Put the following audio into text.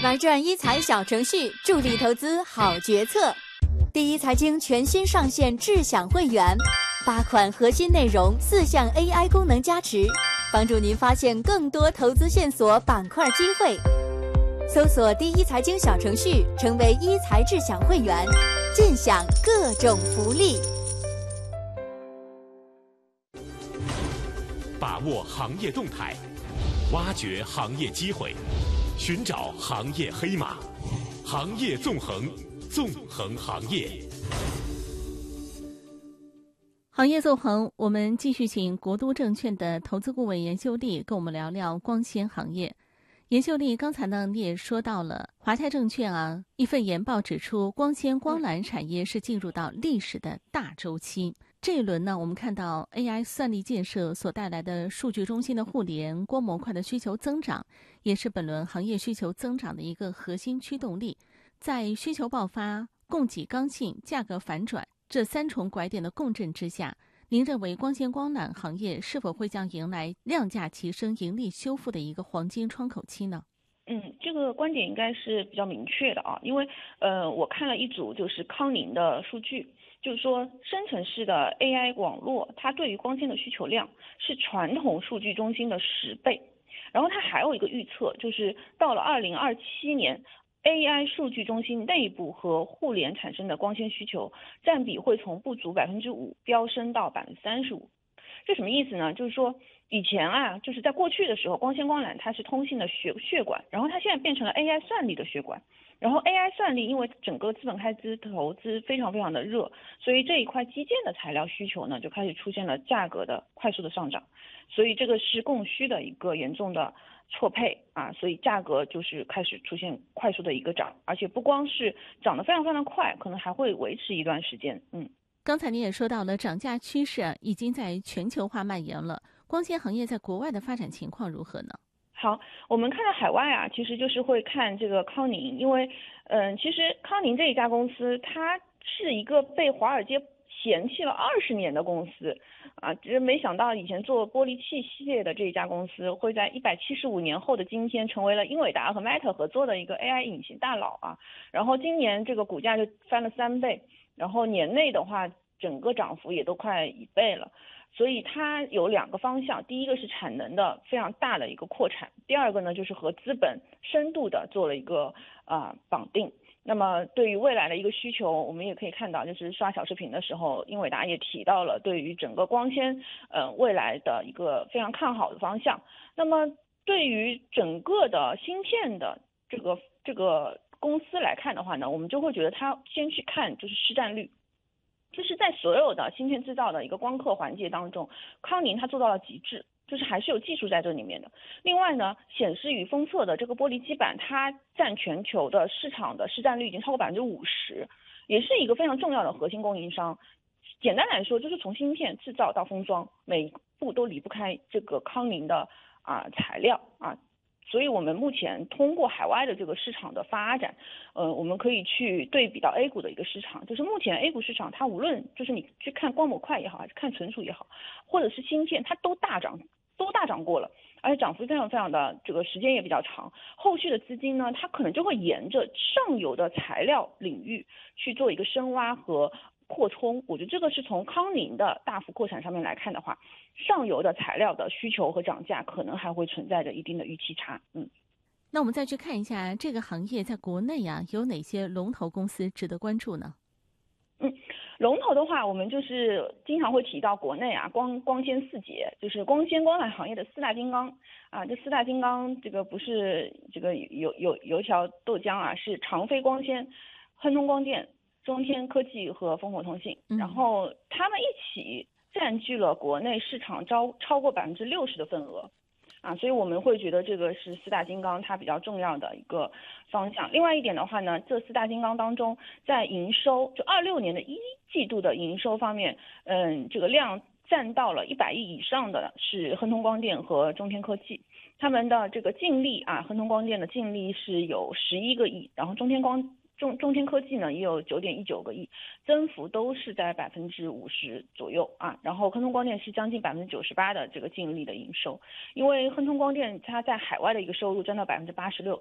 玩转一财小程序，助力投资好决策。第一财经全新上线智享会员，8款核心内容，4项 AI 功能加持，帮助您发现更多投资线索、板块机会。搜索第一财经小程序，成为一财智享会员，尽享各种福利。 把握行业动态，挖掘行业机会，寻找行业黑马，行业纵横，纵横行业。 行业纵横，我们继续请国都证券的投资顾问严秀丽跟我们聊聊光纤行业。严秀丽，刚才呢你也说到了华泰证券一份研报指出，光纤光缆产业是进入到历史的大周期。这一轮呢，我们看到 AI 算力建设所带来的数据中心的互联、光模块的需求增长，也是本轮行业需求增长的一个核心驱动力。在需求爆发、供给刚性、价格反转这3重拐点的共振之下，您认为光纤光缆行业是否会将迎来量价齐升、盈利修复的一个黄金窗口期呢？ 这个观点应该是比较明确的因为我看了一组就是康宁的数据，就是说生成式的 AI 网络，它对于光纤的需求量是传统数据中心的10倍，然后它还有一个预测，就是到了2027年。AI 数据中心内部和互联产生的光纤需求占比会从不足5%飙升到35%。这什么意思呢？就是说以前就是在过去的时候，光纤光缆它是通信的血管，然后它现在变成了 AI 算力的血管。然后 AI 算力因为整个资本开支投资非常非常的热，所以这一块基建的材料需求呢就开始出现了价格的快速的上涨，所以这个是供需的一个严重的错配所以价格就是开始出现快速的一个涨，而且不光是涨得非常非常的快，可能还会维持一段时间。 刚才您也说到了涨价趋势已经在全球化蔓延了，光纤行业在国外的发展情况如何呢？ 好，我们看到海外其实就是会看这个康宁，因为其实康宁这一家公司，它是一个被华尔街嫌弃了20年的公司只是没想到以前做玻璃器系列的这一家公司，会在175年后的今天成为了英伟达和 Meta 合作的一个 AI 隐形大佬然后今年这个股价就翻了3倍，然后年内的话，整个涨幅也都快1倍了。所以它有2个方向，第一个是产能的非常大的一个扩产，第二个呢就是和资本深度的做了一个绑定。那么对于未来的一个需求，我们也可以看到，就是刷小视频的时候，英伟达也提到了对于整个光纤未来的一个非常看好的方向。那么对于整个的芯片的这个公司来看的话呢，我们就会觉得它先去看就是市占率。就是在所有的芯片制造的一个光刻环节当中，康宁它做到了极致，就是还是有技术在这里面的。另外呢，显示与封测的这个玻璃基板，它占全球的市场的市占率已经超过50%，也是一个非常重要的核心供应商。简单来说，就是从芯片制造到封装，每一步都离不开这个康宁的材料所以我们目前通过海外的这个市场的发展，我们可以去对比到 A 股的一个市场，就是目前 A 股市场它无论就是你去看光模块也好，还是看存储也好，或者是芯片，它都大涨过了，而且涨幅非常非常的这个时间也比较长。后续的资金呢，它可能就会沿着上游的材料领域去做一个深挖和扩充。我觉得这个是从康宁的大幅扩产上面来看的话，上游的材料的需求和涨价可能还会存在着一定的预期差。 那我们再去看一下这个行业在国内有哪些龙头公司值得关注呢？ 龙头的话，我们就是经常会提到国内光纤4杰，就是光纤光缆行业的4大金刚这4大金刚，这个不是这个油条豆浆是长飞光纤、亨通光电、中天科技和烽火通信，然后他们一起占据了国内市场超过60%的份额所以我们会觉得这个是4大金刚它比较重要的一个方向。另外一点的话呢，这4大金刚当中，在营收就26年的1季度的营收方面，这个量占到了100亿以上的是亨通光电和中天科技，他们的这个净利亨通光电的净利是有11个亿，然后中天科技呢也有9.19个亿，增幅都是在50%左右然后亨通光电是将近98%的这个净利的营收，因为亨通光电它在海外的一个收入占到86%，